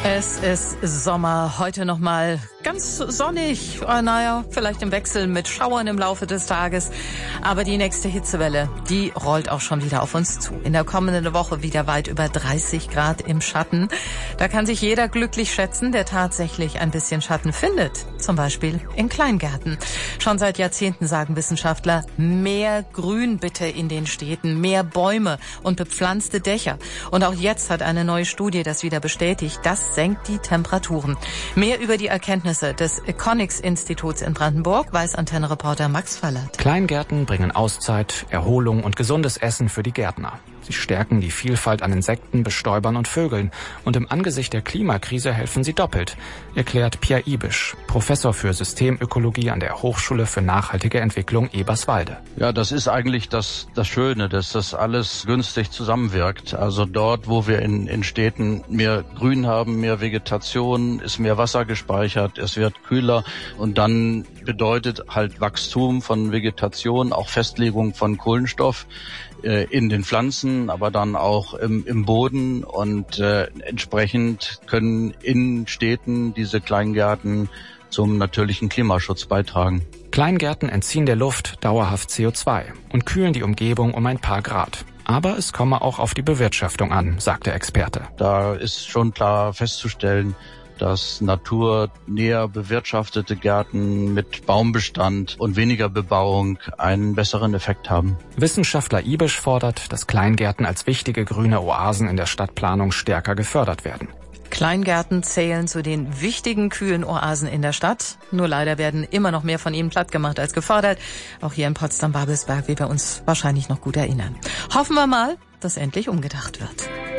Es ist Sommer, heute nochmal ganz sonnig, naja, vielleicht im Wechsel mit Schauern im Laufe des Tages. Aber die nächste Hitzewelle, die rollt auch schon wieder auf uns zu. In der kommenden Woche wieder weit über 30 Grad im Schatten. Da kann sich jeder glücklich schätzen, der tatsächlich ein bisschen Schatten findet. Zum Beispiel in Kleingärten. Schon seit Jahrzehnten sagen Wissenschaftler, mehr Grün bitte in den Städten, mehr Bäume und bepflanzte Dächer. Und auch jetzt hat eine neue Studie das wieder bestätigt. Das senkt die Temperaturen. Mehr über die Erkenntnisse des Econics-Instituts in Brandenburg weiß Antenne-Reporter Max Fallert. Kleingärten bringen Auszeit, Erholung und gesundes Essen für die Gärtner. Sie stärken die Vielfalt an Insekten, Bestäubern und Vögeln. Und im Angesicht der Klimakrise helfen sie doppelt, erklärt Pierre Ibisch, Professor für Systemökologie an der Hochschule für nachhaltige Entwicklung Eberswalde. Ja, das ist eigentlich das Schöne, dass das alles günstig zusammenwirkt. Also dort, wo wir in Städten mehr Grün haben, mehr Vegetation, ist mehr Wasser gespeichert, es wird kühler und dann bedeutet halt Wachstum von Vegetation, auch Festlegung von Kohlenstoff in den Pflanzen, aber dann auch im Boden und entsprechend können in Städten diese Kleingärten zum natürlichen Klimaschutz beitragen. Kleingärten entziehen der Luft dauerhaft CO2 und kühlen die Umgebung um ein paar Grad. Aber es komme auch auf die Bewirtschaftung an, sagt der Experte. Da ist schon klar festzustellen, dass naturnäher bewirtschaftete Gärten mit Baumbestand und weniger Bebauung einen besseren Effekt haben. Wissenschaftler Ibisch fordert, dass Kleingärten als wichtige grüne Oasen in der Stadtplanung stärker gefördert werden. Kleingärten zählen zu den wichtigen kühlen Oasen in der Stadt. Nur leider werden immer noch mehr von ihnen plattgemacht als gefördert. Auch hier in Potsdam-Babelsberg, wie wir uns wahrscheinlich noch gut erinnern. Hoffen wir mal, dass endlich umgedacht wird.